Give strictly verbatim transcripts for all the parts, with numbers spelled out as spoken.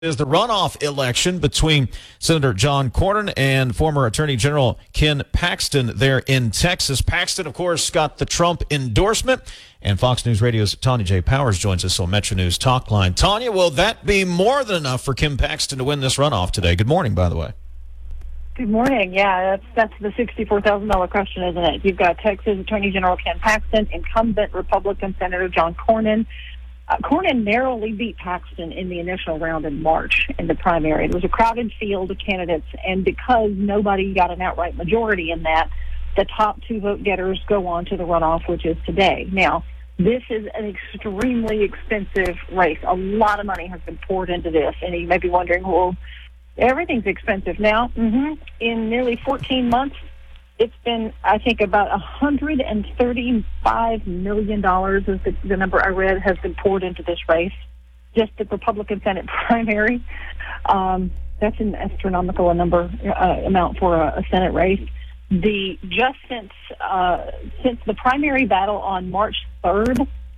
Is the runoff election between Senator John Cornyn and former Attorney General Ken Paxton there in Texas. Paxton, of course, got the Trump endorsement, and Fox News Radio's Tanya J. Powers joins us on Metro News Talk Line. Tanya, will that be more than enough for Ken Paxton to win this runoff today? Good morning, by the way. Good morning. Yeah, that's that's the sixty-four thousand dollars question, isn't it? You've got Texas Attorney General Ken Paxton, incumbent Republican Senator John Cornyn. Uh, Cornyn narrowly beat Paxton in the initial round in March in the primary. It was a crowded field of candidates, and because nobody got an outright majority in that, the top two vote getters go on to the runoff, which is today. Now, this is an extremely expensive race. A lot of money has been poured into this, and you may be wondering, well, everything's expensive now. Mm-hmm. In nearly fourteen months, it's been, I think, about one hundred thirty-five million dollars is the, the number I read has been poured into this race, just the Republican Senate primary. Um, that's an astronomical number uh, amount for a, a Senate race. The just since uh, since the primary battle on March third,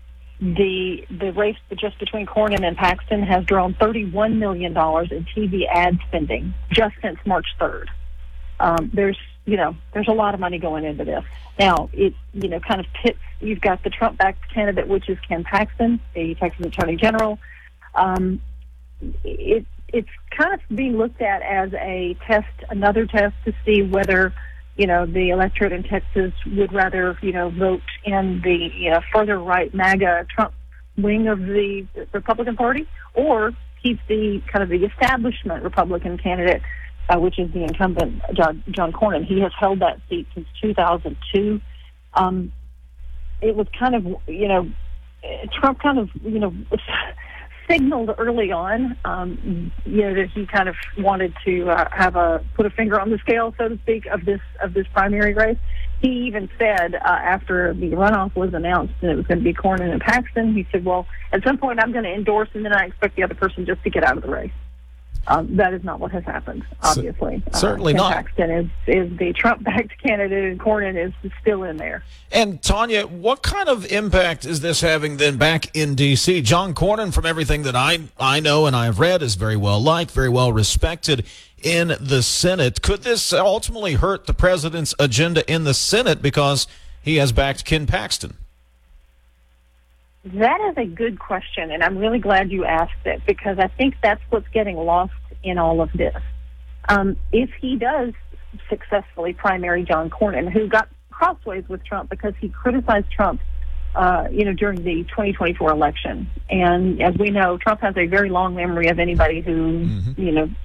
the the race just between Cornyn and Paxton has drawn thirty-one million dollars in T V ad spending just since March third. Um, there's you know, there's a lot of money going into this. Now, it, you know, kind of pits, you've got the Trump-backed candidate, which is Ken Paxton, the Texas Attorney General. Um, it, it's kind of being looked at as a test, another test to see whether, you know, the electorate in Texas would rather, you know, vote in the, you know, further right MAGA Trump wing of the Republican Party, or keep the kind of the establishment Republican candidate, Uh, which is the incumbent, John, John Cornyn. He has held that seat since two thousand two. Um, it was kind of, you know, Trump kind of, you know, signaled early on, um, you know, that he kind of wanted to uh, have a, put a finger on the scale, so to speak, of this, of this primary race. He even said, uh, after the runoff was announced and it was going to be Cornyn and Paxton, he said, well, at some point I'm going to endorse and then I expect the other person just to get out of the race. Um, that is not what has happened, obviously. C- certainly uh, Ken not. Paxton is, is the Trump-backed candidate, and Cornyn is still in there. And, Tanya, what kind of impact is this having then back in D C? John Cornyn, from everything that I, I know and I've read, is very well liked, very well respected in the Senate. Could this ultimately hurt the president's agenda in the Senate because he has backed Ken Paxton? That is a good question, and I'm really glad you asked it, because I think that's what's getting lost in all of this. Um, if he does successfully primary John Cornyn, who got crossways with Trump because he criticized Trump, uh, you know, during the twenty twenty-four election, and as we know, Trump has a very long memory of anybody who, mm-hmm. you know,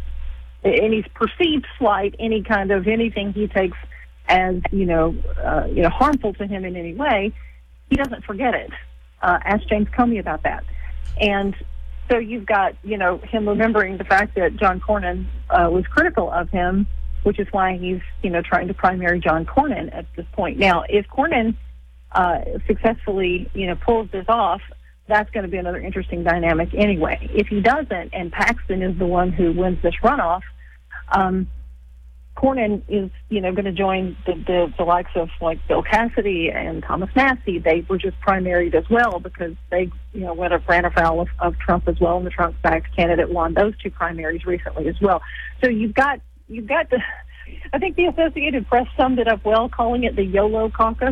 any perceived slight, any kind of anything he takes as, you know, uh, you know, harmful to him in any way, he doesn't forget it. Uh, ask James Comey about that. And so you've got, you know, him remembering the fact that John Cornyn uh, was critical of him, which is why he's, you know, trying to primary John Cornyn at this point. Now, if Cornyn uh, successfully, you know, pulls this off, that's going to be another interesting dynamic anyway. If he doesn't, and Paxton is the one who wins this runoff, um, Cornyn is, you know, going to join the, the, the likes of, like, Bill Cassidy and Thomas Massie. They were just primaried as well because they, you know, went ran afoul of, of Trump as well, and the Trump-backed candidate won those two primaries recently as well. So you've got, you've got the, I think the Associated Press summed it up well, calling it the YOLO caucus.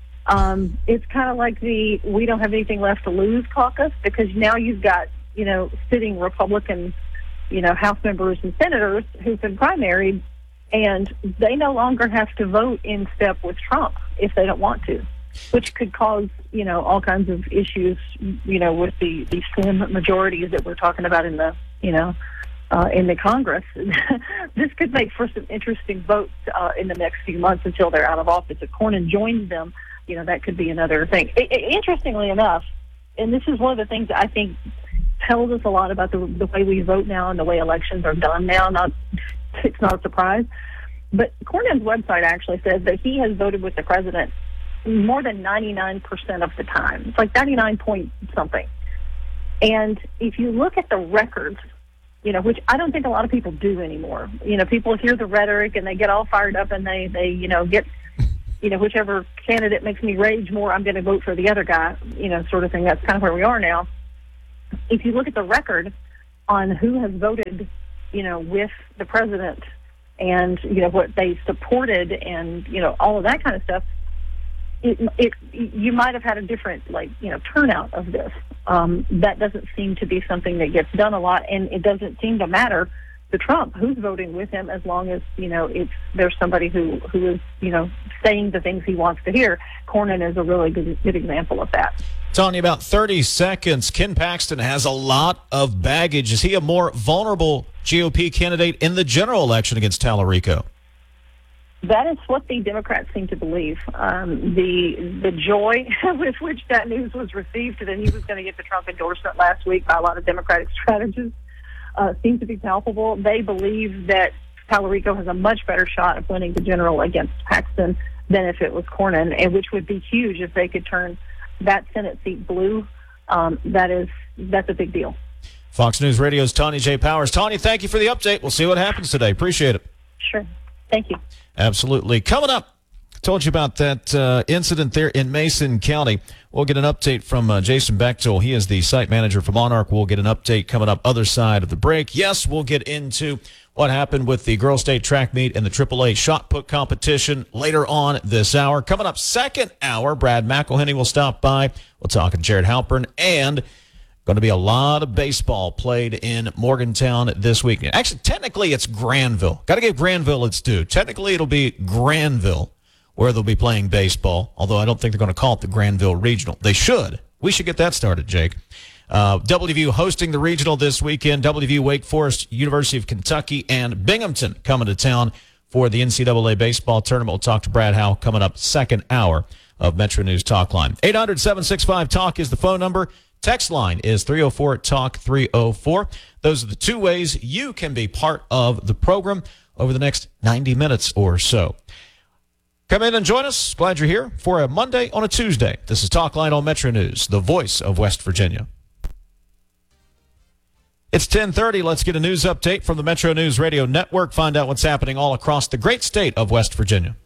Um, it's kind of like the we don't have anything left to lose caucus, because now you've got, you know, sitting Republican, you know, House members and senators who've been primaried, and they no longer have to vote in step with Trump if they don't want to, which could cause, you know, all kinds of issues, you know, with the, the slim majorities that we're talking about in the, you know, uh, in the Congress. This could make for some interesting votes uh, in the next few months until they're out of office. If Cornyn joins them, you know, that could be another thing. I, I, interestingly enough, and this is one of the things that I think tells us a lot about the, the way we vote now and the way elections are done now. Not It's not a surprise. But Cornyn's website actually says that he has voted with the president more than ninety-nine percent of the time. It's like ninety-nine point something. And if you look at the records, you know, which I don't think a lot of people do anymore. You know, people hear the rhetoric and they get all fired up and they, they you know, get, you know, whichever candidate makes me rage more, I'm going to vote for the other guy, you know, sort of thing. That's kind of where we are now. If you look at the record, on who has voted, you know, with the president and, you know, what they supported and, you know, all of that kind of stuff, it, it you might have had a different, like, you know, turnout of this. Um, that doesn't seem to be something that gets done a lot, and it doesn't seem to matter to Trump who's voting with him, as long as, you know, it's there's somebody who, who is, you know, saying the things he wants to hear. Cornyn is a really good, good example of that. Tony, about thirty seconds. Ken Paxton has a lot of baggage. Is he a more vulnerable G O P candidate in the general election against Tallarico? That is what the Democrats seem to believe. Um, the the joy with which that news was received that he was going to get the Trump endorsement last week by a lot of Democratic strategists uh, seems to be palpable. They believe that Tallarico has a much better shot of winning the general against Paxton than if it was Cornyn, and which would be huge if they could turn that Senate seat blue. Um, that is that's a big deal. Fox News Radio's Tawny J. Powers. Tawny, thank you for the update. We'll see what happens today. Appreciate it. Sure. Thank you. Absolutely. Coming up, I told you about that uh, incident there in Mason County. We'll get an update from uh, Jason Bechtel. He is the site manager for Monarch. We'll get an update coming up other side of the break. Yes, we'll get into what happened with the Girls State track meet and the triple A shot put competition later on this hour. Coming up second hour, Brad McElhenney will stop by. We'll talk to Jared Halpern, and going to be a lot of baseball played in Morgantown this week. Actually, technically, it's Granville. Got to give Granville its due. Technically, it'll be Granville where they'll be playing baseball, although I don't think they're going to call it the Granville Regional. They should. We should get that started, Jake. Uh, W V U hosting the regional this weekend. W V U, Wake Forest, University of Kentucky, and Binghamton coming to town for the N C double A baseball tournament. We'll talk to Brad Howe coming up second hour of Metro News Talk Line. eight hundred, seven six five, talk is the phone number. Text line is three oh four, talk three oh four. Those are the two ways you can be part of the program over the next ninety minutes or so. Come in and join us. Glad you're here for a Monday on a Tuesday. This is Talk Line on Metro News, the voice of West Virginia. It's ten thirty. Let's get a news update from the Metro News Radio Network. Find out what's happening all across the great state of West Virginia.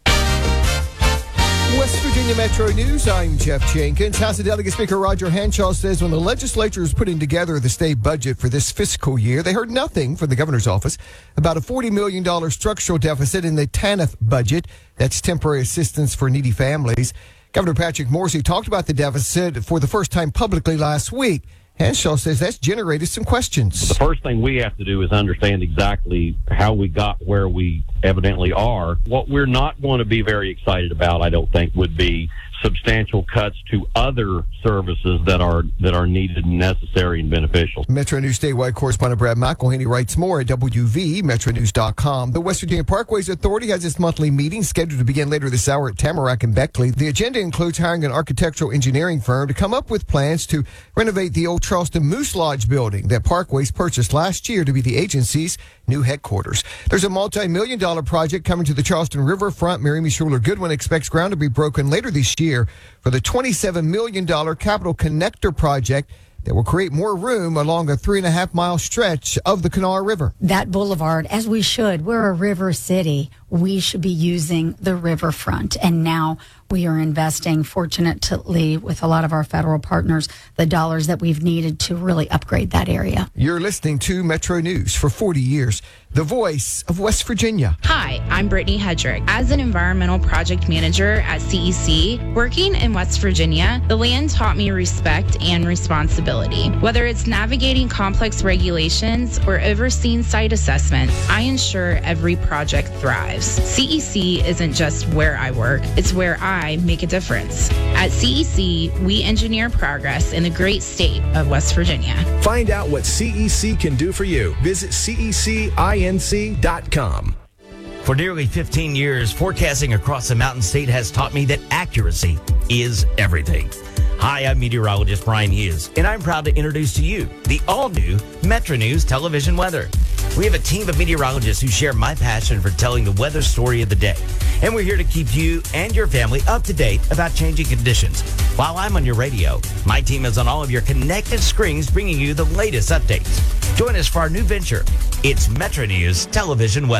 West Virginia Metro News, I'm Jeff Jenkins. House of Delegate Speaker Roger Hanshaw says when the legislature is putting together the state budget for this fiscal year, they heard nothing from the governor's office about a forty million dollars structural deficit in the TANF budget. That's temporary assistance for needy families. Governor Patrick Morrisey talked about the deficit for the first time publicly last week. Hanshaw says that's generated some questions. The first thing we have to do is understand exactly how we got where we evidently are. What we're not going to be very excited about, I don't think, would be substantial cuts to other services that are that are needed and necessary and beneficial. Metro News statewide correspondent Brad McElhenney writes more at W V metro news dot com. The West Virginia Parkways Authority has its monthly meeting scheduled to begin later this hour at Tamarack and Beckley. The agenda includes hiring an architectural engineering firm to come up with plans to renovate the old Charleston Moose Lodge building that Parkways purchased last year to be the agency's new headquarters. There's a multi-million dollar project coming to the Charleston Riverfront. Mary Schuler Goodwin expects ground to be broken later this year for the twenty-seven million dollars Capital Connector project that will create more room along a three and a half mile stretch of the Kanawha River. That boulevard, as we should, we're a river city. We should be using the riverfront. And now we are investing, fortunately, with a lot of our federal partners, the dollars that we've needed to really upgrade that area. You're listening to Metro News for forty years, the voice of West Virginia. Hi, I'm Brittany Hedrick. As an environmental project manager at C E C, working in West Virginia, the land taught me respect and responsibility. Whether it's navigating complex regulations or overseeing site assessments, I ensure every project thrives. C E C isn't just where I work, it's where I make a difference. At C E C, we engineer progress in the great state of West Virginia. Find out what C E C can do for you. Visit C E C inc dot com. For nearly fifteen years, forecasting across the Mountain State has taught me that accuracy is everything. Hi, I'm meteorologist Brian Hughes, and I'm proud to introduce to you the all-new Metro News television weather. We have a team of meteorologists who share my passion for telling the weather story of the day. And we're here to keep you and your family up to date about changing conditions. While I'm on your radio, my team is on all of your connected screens bringing you the latest updates. Join us for our new venture. It's Metro News television weather.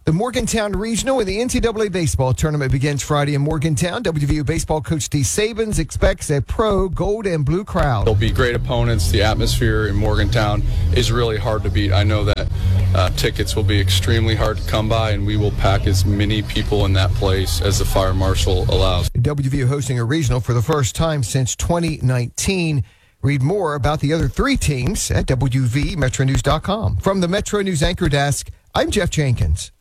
The Morgantown Regional and the N C double A baseball tournament begins Friday in Morgantown. W V U baseball coach Steve Sabins expects a pro gold and blue crowd. There'll be great opponents. The atmosphere in Morgantown is really hard to beat. I know that uh, tickets will be extremely hard to come by, and we will pack as many people in that place as the fire marshal allows. W V U hosting a regional for the first time since twenty nineteen. Read more about the other three teams at W V Metro News dot com. From the Metro News Anchor Desk, I'm Jeff Jenkins.